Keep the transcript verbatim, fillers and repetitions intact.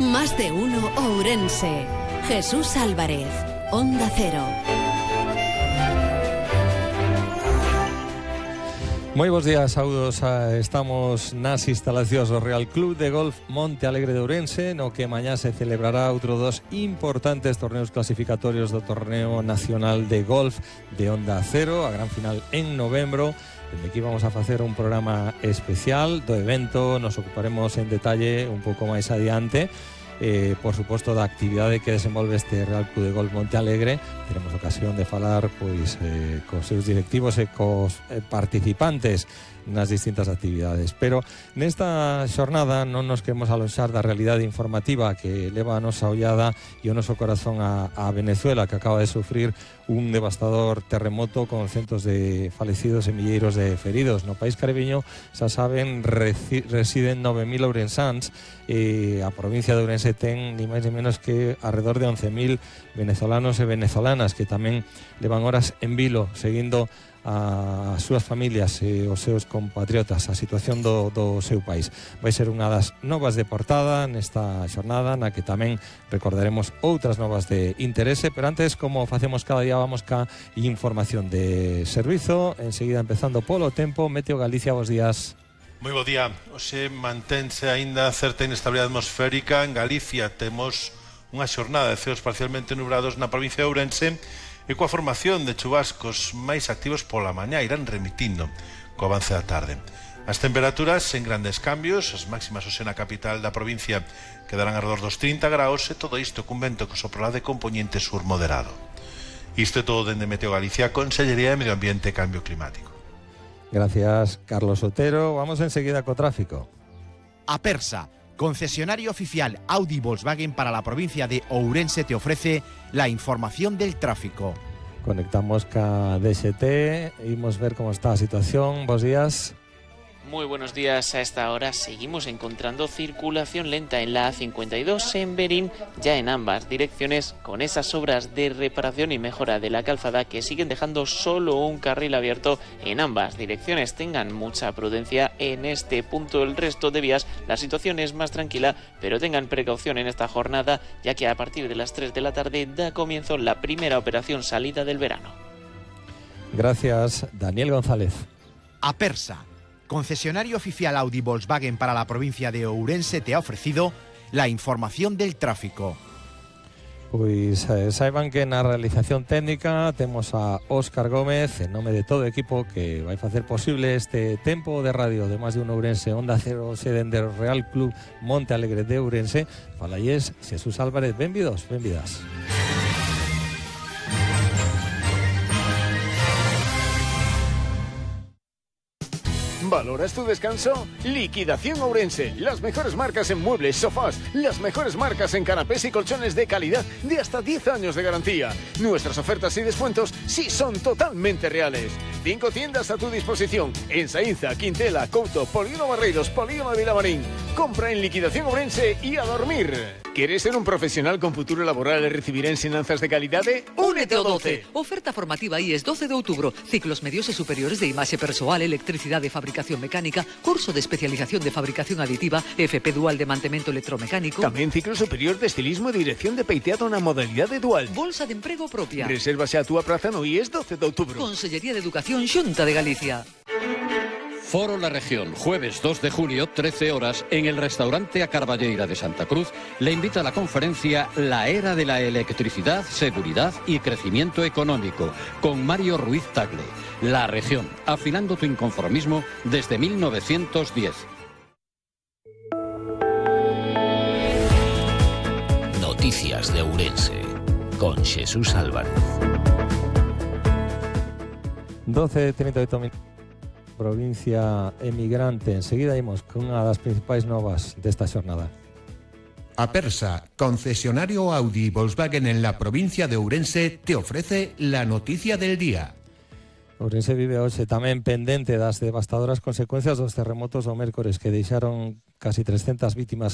Más de uno Ourense. Jesús Álvarez, Onda Cero. Moi bons días, saudos. Estamos nas instalacións do Real Club de Golf Monte Alegre de Ourense, no que mañá se celebrará outro dos importantes torneos clasificatorios do Torneo Nacional de Golf de Onda Cero, a gran final en novembro. Dende aquí vamos a facer un programa especial do evento, nos ocuparemos en detalle un pouco máis adiante. Eh, por suposto, da actividade que desenvolve este Real Club de Golf Monte Alegre. Teremos ocasión de falar pois eh, cos seus directivos e cos eh, participantes nas distintas actividades, pero nesta xornada non nos queremos aloxar da realidade informativa que leva a nosa ollada e o noso corazón a, a Venezuela, que acaba de sufrir un devastador terremoto con centos de falecidos e milleiros de feridos. No país caribeño, xa saben, reci, residen nove mil ourensáns e a provincia de Ourense ten ni máis ni menos que alrededor de once mil venezolanos e venezolanas que tamén levan horas en vilo seguindo as súas familias e os seus compatriotas a situación do, do seu país. Vai ser unha das novas de portada nesta xornada, na que tamén recordaremos outras novas de interese, pero antes, como facemos cada día, vamos ca información de servizo. Enseguida, empezando polo tempo, Meteo Galicia, bos días. Moi bo día. Hoxe mantense aínda certa inestabilidade atmosférica. En Galicia temos unha xornada de ceos parcialmente nublados na provincia de Ourense, e coa formación de chubascos máis activos pola mañá irán remitindo co avance da tarde. As temperaturas sen grandes cambios, as máximas hoxe na capital da provincia quedarán alrededor dos trinta graus, e todo isto cun vento que soprará de compoñente sur moderado. Isto é todo dende Meteo Galicia, Consellería de Medio Ambiente e Cambio Climático. Gracias, Carlos Otero. Vamos enseguida co tráfico. Apersa, concesionario oficial Audi Volkswagen para la provincia de Ourense, te ofrece la información del tráfico. Conectamos ca D S T, imos ver cómo está a situación. Bos días. Muy buenos días. A esta hora seguimos encontrando circulación lenta en la A cincuenta y dos en Berín, ya en ambas direcciones, con esas obras de reparación y mejora de la calzada que siguen dejando solo un carril abierto en ambas direcciones. Tengan mucha prudencia en este punto. El resto de vías, la situación es más tranquila, pero tengan precaución en esta jornada, ya que a partir de las tres de la tarde da comienzo la primera operación salida del verano. Gracias, Daniel González. Apersa, concesionario oficial Audi Volkswagen para la provincia de Ourense, te ha ofrecido la información del tráfico. Pois eh, saiban que na realización técnica temos a Óscar Gómez, en nome de todo o equipo que vai facer posible este tempo de radio de Más de un Ourense, Onda Cero, sede do Real Club Monte Alegre de Ourense. Falalles Jesús Álvarez. Benvidos, benvidas. ¿Valoras tu descanso? Liquidación Ourense. Las mejores marcas en muebles, sofás, las mejores marcas en canapés y colchones de calidad de hasta diez años de garantía. Nuestras ofertas y descuentos sí son totalmente reales. Cinco tiendas a tu disposición en Saínza, Quintela, Couto, Polígono Barreiros, Polígono de Vilamarín. Compra en Liquidación Ourense y a dormir. ¿Quieres ser un profesional con futuro laboral e recibir ensinanzas de calidade? Únete ao doce. Oferta formativa I E S doce de outubro. Ciclos medios e superiores de imaxe persoal, electricidade e fabricación mecánica, curso de especialización de fabricación aditiva, F P dual de mantemento electromecánico. Tamén ciclo superior de estilismo e dirección de peiteado na modalidade dual. Bolsa de emprego propia. Resérvase a túa praza no I E S doce de outubro. Consellería de Educación, Xunta de Galicia. Foro La Región, jueves dos de julio, trece horas, en el restaurante A Carballeira de Santa Cruz, le invita a la conferencia La Era de la Electricidad, Seguridad y Crecimiento Económico, con Mario Ruiz Tagle. La Región, afinando tu inconformismo desde mil novecientos diez. Noticias de Ourense, con Jesús Álvarez. doce treinta y ocho minutos. Provincia emigrante. Enseguida imos con unha das principais novas desta xornada. Apersa, concesionario Audi Volkswagen en la provincia de Ourense, te ofrece la noticia del día. Ourense vive hoxe tamén pendente das devastadoras consecuencias dos terremotos do mércores que deixaron casi trescentas vítimas